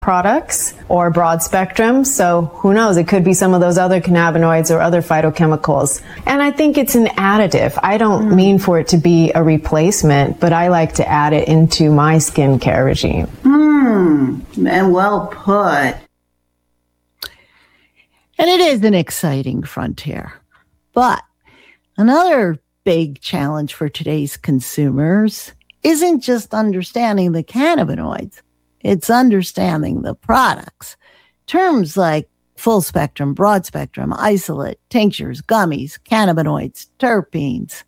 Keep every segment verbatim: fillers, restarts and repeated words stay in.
products or broad spectrum. So who knows? It could be some of those other cannabinoids or other phytochemicals. And I think it's an additive. I don't mm. mean for it to be a replacement, but I like to add it into my skincare regime. Hmm. And well put. And it is an exciting frontier. But another big challenge for today's consumers isn't just understanding the cannabinoids. It's understanding the products. Terms like full spectrum, broad spectrum, isolate, tinctures, gummies, cannabinoids, terpenes,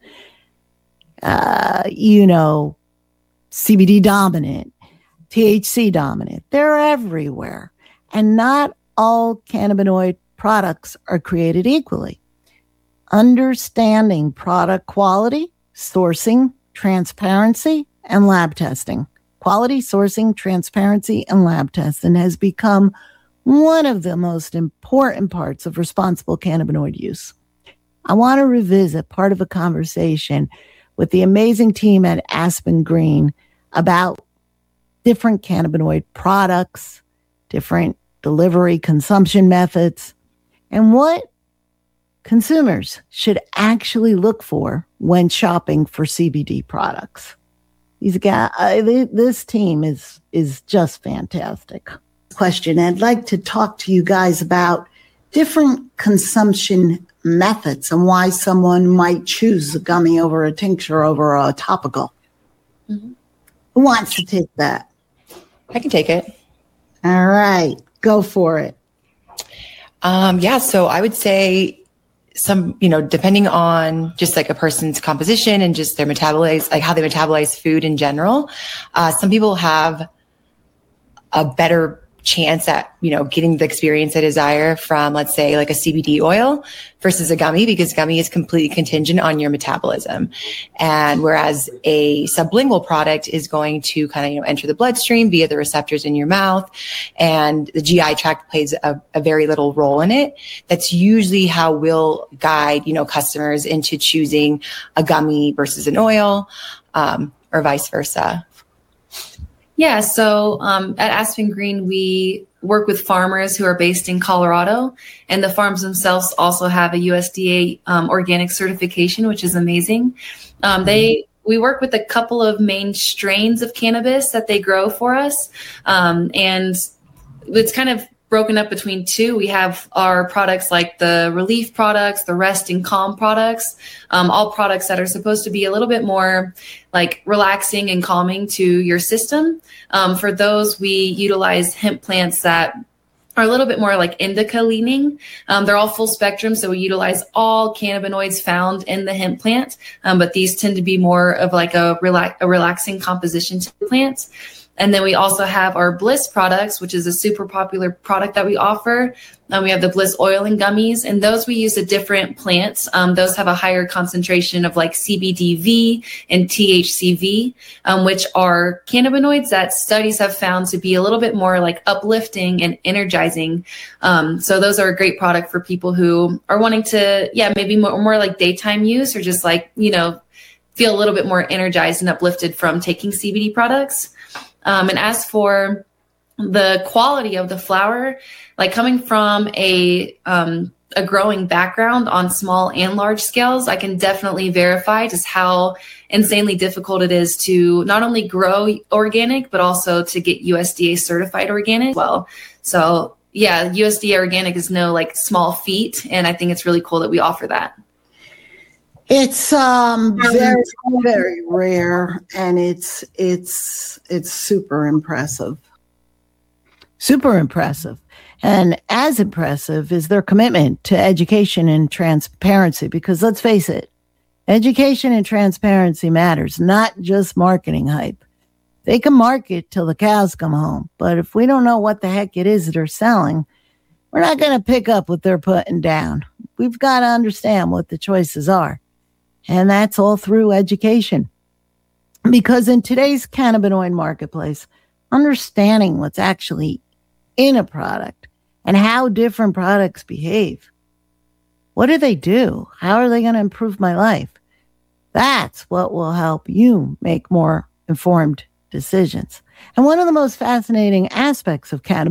uh, you know, C B D dominant, T H C dominant. They're everywhere. And not all cannabinoid products are created equally. Understanding product quality, sourcing, transparency, and lab testing. Quality, sourcing, transparency, and lab testing has become one of the most important parts of responsible cannabinoid use. I want to revisit part of a conversation with the amazing team at Aspen Green about different cannabinoid products, different delivery consumption methods, and what consumers should actually look for when shopping for C B D products. These guys, uh, this team is is just fantastic. Question: I'd like to talk to you guys about different consumption methods and why someone might choose a gummy over a tincture over a topical. Mm-hmm. Who wants to take that? I can take it. All right, go for it. Um, yeah, so I would say some, you know, depending on just like a person's composition and just their metabolize, like how they metabolize food in general, uh, some people have a better chance at, you know, getting the experience they desire from, let's say, like a C B D oil versus a gummy, because gummy is completely contingent on your metabolism. And whereas a sublingual product is going to kind of, you know, enter the bloodstream via the receptors in your mouth, and the G I tract plays a, a very little role in it. That's usually how we'll guide, you know, customers into choosing a gummy versus an oil, um, or vice versa. Yeah, so um, at Aspen Green, we work with farmers who are based in Colorado, and the farms themselves also have a U S D A um, organic certification, which is amazing. Um, they we work with a couple of main strains of cannabis that they grow for us, um, and it's kind of broken up between two. We have our products like the relief products, the rest and calm products, um, all products that are supposed to be a little bit more like relaxing and calming to your system. Um, for those, we utilize hemp plants that are a little bit more like indica leaning. Um, they're all full spectrum, so we utilize all cannabinoids found in the hemp plant, um, but these tend to be more of like a, relax- a relaxing composition to the plant. And then we also have our Bliss products, which is a super popular product that we offer. Um, we have the Bliss oil and gummies, and those we use a different plants. Um, those have a higher concentration of like C B D V and T H C V, um, which are cannabinoids that studies have found to be a little bit more like uplifting and energizing. Um, so those are a great product for people who are wanting to, yeah, maybe more, more like daytime use, or just like, you know, feel a little bit more energized and uplifted from taking C B D products. Um, and as for the quality of the flower, like coming from a um, a growing background on small and large scales, I can definitely verify just how insanely difficult it is to not only grow organic, but also to get U S D A certified organic as well. So yeah, U S D A organic is no like small feat. And I think it's really cool that we offer that. It's um very, very rare, and it's it's it's super impressive. Super impressive. And as impressive is their commitment to education and transparency, because let's face it, education and transparency matters, not just marketing hype. They can market till the cows come home, but if we don't know what the heck it is that they're selling, we're not going to pick up what they're putting down. We've got to understand what the choices are. And that's all through education. Because in today's cannabinoid marketplace, understanding what's actually in a product and how different products behave. What do they do? How are they going to improve my life? That's what will help you make more informed decisions. And one of the most fascinating aspects of cannabis